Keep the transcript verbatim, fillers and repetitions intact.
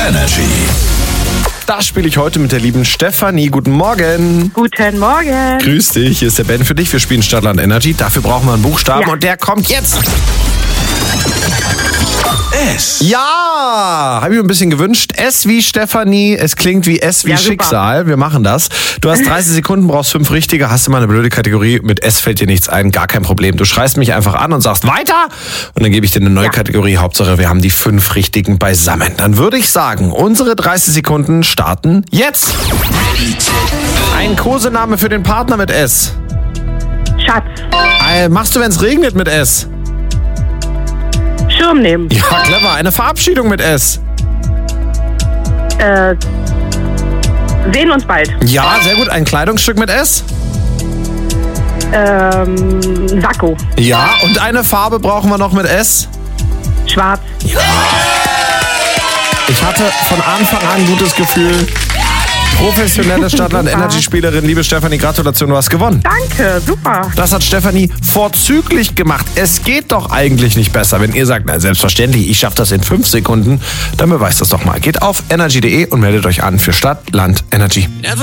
Energy. Da spiele ich heute mit der lieben Stefanie. Guten Morgen. Guten Morgen. Grüß dich, hier ist der Ben für dich. Wir spielen Stadtland Energy. Dafür brauchen wir einen Buchstaben Ja. und der kommt jetzt. S. Ja, habe ich mir ein bisschen gewünscht. S wie Stefanie, es klingt wie S wie Ja, super. Schicksal. Wir machen das. Du hast dreißig Sekunden, brauchst fünf richtige. Hast du mal eine blöde Kategorie? Mit S fällt dir nichts ein, gar kein Problem. Du schreist mich einfach an und sagst weiter und dann gebe ich dir eine neue Ja. Kategorie. Hauptsache, wir haben die fünf richtigen beisammen. Dann würde ich sagen, unsere dreißig Sekunden starten jetzt. Ein Kosename für den Partner mit S. Schatz. Äh, machst du, wenn es regnet mit S? Schirm nehmen. Ja, clever. Eine Verabschiedung mit S. Äh, sehen uns bald. Ja, sehr gut. Ein Kleidungsstück mit S. Ähm, Sakko. Ja, und eine Farbe brauchen wir noch mit S. Schwarz. Ich hatte von Anfang an ein gutes Gefühl. Professionelle Stadtland-Energy-Spielerin, liebe Stefanie, Gratulation, du hast gewonnen. Danke, super. Das hat Stefanie vorzüglich gemacht. Es geht doch eigentlich nicht besser. Wenn ihr sagt, na selbstverständlich, ich schaffe das in fünf Sekunden, dann beweist das doch mal. Geht auf energy punkt de und meldet euch an für Stadtland Energy.